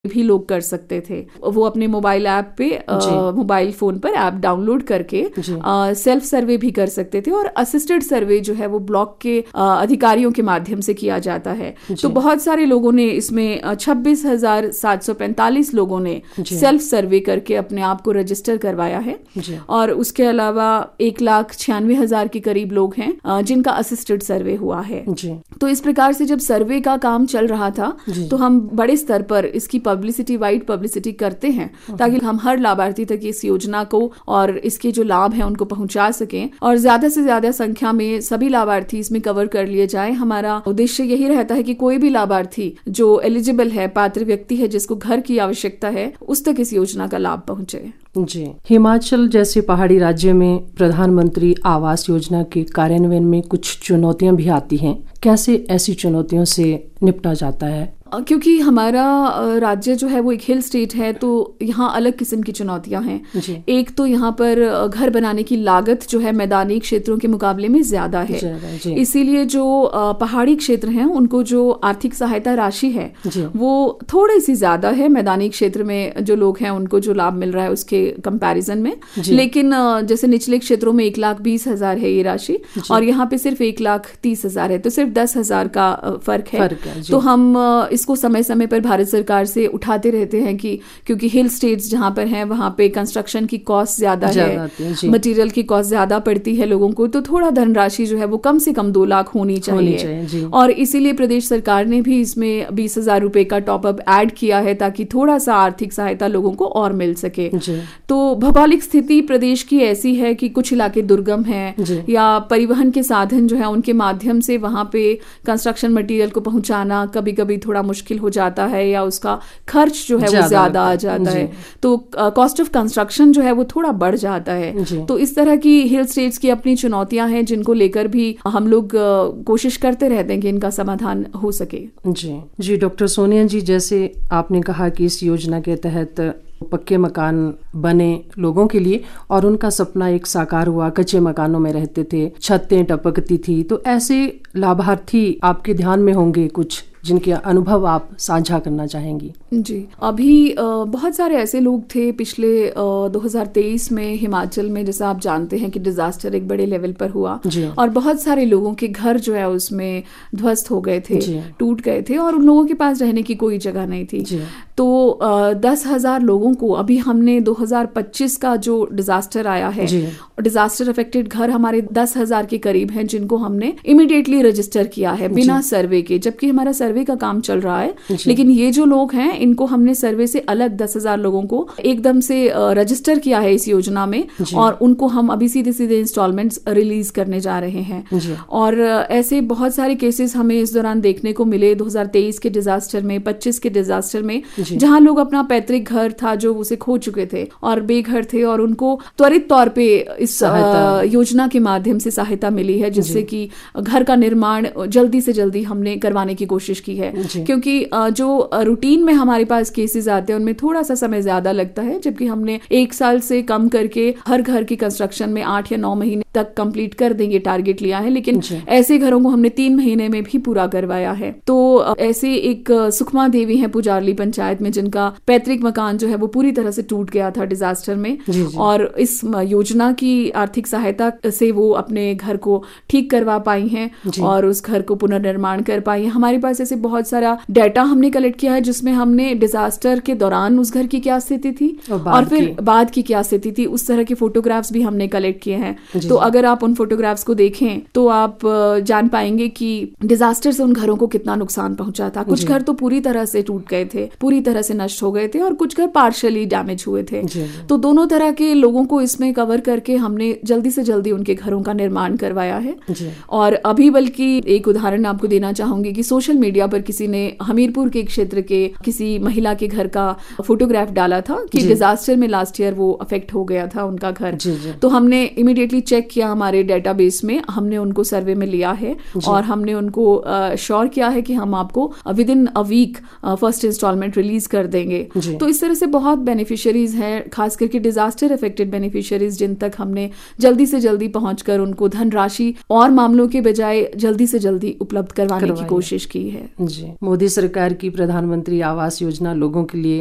भी लोग कर सकते थे। वो अपने मोबाइल ऐप पे मोबाइल फोन पर ऐप डाउनलोड करके सेल्फ सर्वे भी कर सकते थे और असिस्टेड सर्वे जो है वो ब्लॉक के अधिकारियों के माध्यम से किया जाता है। तो बहुत सारे लोगों ने इसमें 26,745 लोगों ने सेल्फ सर्वे करके अपने आप को रजिस्टर करवाया है और उसके अलावा 1,96,000 के करीब लोग हैं जिनका असिस्टेड सर्वे हुआ है। तो इस प्रकार से जब सर्वे का काम चल रहा था तो हम बड़े स्तर पर इसकी पब्लिसिटी, वाइड पब्लिसिटी करते हैं ताकि हम हर लाभार्थी तक इस योजना को और इसके जो लाभ हैं उनको पहुंचा सकें और ज्यादा से ज्यादा संख्या में सभी लाभार्थी इसमें कवर कर लिए जाएं। हमारा उद्देश्य यही रहता है कि कोई भी लाभार्थी जो एलिजिबल है, पात्र व्यक्ति है, जिसको घर की आवश्यकता है, उस तक इस योजना का लाभ पहुंचे। जी, हिमाचल जैसे पहाड़ी राज्य में प्रधानमंत्री आवास योजना के कार्यान्वयन में कुछ चुनौतियां भी आती हैं। कैसे ऐसी चुनौतियों से निपटा जाता है? क्योंकि हमारा राज्य जो है वो एक हिल स्टेट है तो यहाँ अलग किस्म की चुनौतियां हैं। एक तो यहाँ पर घर बनाने की लागत जो है मैदानी क्षेत्रों के मुकाबले में ज्यादा है, इसीलिए जो पहाड़ी क्षेत्र हैं उनको जो आर्थिक सहायता राशि है वो थोड़ी सी ज्यादा है मैदानी क्षेत्र में जो लोग हैं उनको जो लाभ मिल रहा है उसके कंपैरिजन में। लेकिन जैसे निचले क्षेत्रों में 1,20,000 है ये राशि और यहाँ पे सिर्फ 1,30,000 है, तो सिर्फ 10,000 का फर्क है। तो हम इसको समय समय पर भारत सरकार से उठाते रहते हैं कि क्योंकि हिल स्टेट्स जहाँ पर हैं वहाँ पे कंस्ट्रक्शन की कॉस्ट ज्यादा है, मटेरियल की कॉस्ट ज्यादा पड़ती है लोगों को, तो थोड़ा धनराशि जो है वो कम से कम 2 लाख होनी चाहिए और इसीलिए प्रदेश सरकार ने भी इसमें 20,000 रुपए का टॉपअप ऐड किया है ताकि थोड़ा सा आर्थिक सहायता लोगों को और मिल सके। तो भौगोलिक स्थिति प्रदेश की ऐसी है कि कुछ इलाके दुर्गम है या परिवहन के साधन जो है उनके माध्यम से वहां पे कंस्ट्रक्शन मटेरियल को पहुंचाना कभी कभी थोड़ा मुश्किल हो जाता है या उसका खर्च जो है वो ज्यादा आ जाता है, तो कॉस्ट ऑफ कंस्ट्रक्शन जो है वो थोड़ा बढ़ जाता है। तो इस तरह की हिल स्टेट्स की अपनी चुनौतियां हैं जिनको लेकर भी हम लोग कोशिश करते रहते हैं कि इनका समाधान हो सके। जी डॉक्टर सोनिया जी, जैसे आपने कहा कि इस योजना के तहत पक्के मकान बने लोगों के लिए और उनका सपना एक साकार हुआ, कच्चे मकानों में रहते थे, छतें टपकती थी, तो ऐसे लाभार्थी आपके ध्यान में होंगे कुछ जिनके अनुभव आप साझा करना चाहेंगी? जी, अभी बहुत सारे ऐसे लोग थे पिछले 2023 में हिमाचल में, जैसा आप जानते हैं कि डिजास्टर एक बड़े लेवल पर हुआ और बहुत सारे लोगों के घर जो है उसमें ध्वस्त हो गए थे, टूट गए थे और उन लोगों के पास रहने की कोई जगह नहीं थी। तो 10,000 लोगों को अभी हमने 2025 का जो डिजास्टर आया है, डिजास्टर अफेक्टेड घर हमारे 10,000 के करीब हैं जिनको हमने इमीडिएटली रजिस्टर किया है बिना सर्वे के, जबकि हमारा सर्वे का काम चल रहा है। लेकिन ये जो लोग हैं इनको हमने सर्वे से अलग 10,000 लोगों को एकदम से रजिस्टर किया है इस योजना में और उनको हम अभी सीधे सीधे इंस्टॉलमेंट्स रिलीज करने जा रहे हैं। और ऐसे बहुत सारे केसेस हमें इस दौरान देखने को मिले 2023 के डिजास्टर में, 25 के डिजास्टर में, जहां लोग अपना पैतृक घर था जो उसे खो चुके थे और बेघर थे और उनको त्वरित तौर पे इस योजना के माध्यम से सहायता मिली है जिससे कि घर का निर्माण जल्दी से जल्दी हमने करवाने की कोशिश की है। क्योंकि जो रूटीन में हमारे पास केसेस आते हैं उनमें थोड़ा सा समय ज्यादा लगता है, जबकि हमने 1 साल से कम करके हर घर की कंस्ट्रक्शन में 8 या 9 महीने तक कंप्लीट कर देंगे टारगेट लिया है, लेकिन ऐसे घरों को हमने 3 महीने में भी पूरा करवाया है। तो ऐसे एक सुखमा देवी है पुजारली पंचायत में जिनका पैतृक मकान जो है वो पूरी तरह से टूट गया था डिजास्टर में और इस योजना की आर्थिक सहायता से वो अपने घर को ठीक करवा पाई हैं और उस घर को पुनर्निर्माण कर पाई हैं। हमारे पास ऐसे बहुत सारा डाटा हमने कलेक्ट किया है जिसमें हमने डिजास्टर के दौरान उस घर की क्या स्थिति थी और फिर बाद की क्या स्थिति थी, उस तरह के फोटोग्राफ्स भी हमने कलेक्ट किए हैं। तो अगर आप उन फोटोग्राफ्स को देखें तो आप जान पाएंगे कि डिजास्टर से उन घरों को कितना नुकसान पहुंचा था। कुछ घर तो पूरी तरह से टूट गए थे, पूरी तरह से नष्ट हो गए थे और कुछ घर पार्शियली डैमेज हुए थे। तो दोनों तरह के लोगों को इसमें कवर करके हमने जल्दी से जल्दी उनके घरों का निर्माण करवाया है। और अभी बल्कि एक उदाहरण आपको देना चाहूंगी कि सोशल मीडिया पर किसी ने हमीरपुर के क्षेत्र के किसी महिला के घर का फोटोग्राफ डाला था कि डिजास्टर में लास्ट ईयर वो अफेक्ट हो गया था उनका घर। तो हमने इमीडिएटली चेक किया हमारे डेटाबेस में, हमने उनको सर्वे में लिया है और हमने उनको श्योर किया है कि हम आपको with in a week first instalment release कर देंगे। तो इस तरह से बहुत बेनिफिशियरीज हैं, खास करके डिजास्टर अफेक्टेड बेनिफिशियरीज, जिन तक हमने जल्दी से जल्दी पहुंचकर उनको धनराशि और मामलों के बजाय जल्दी से जल्दी उपलब्ध करवाने की कोशिश की है। जी, मोदी सरकार की प्रधानमंत्री आवास योजना लोगों के लिए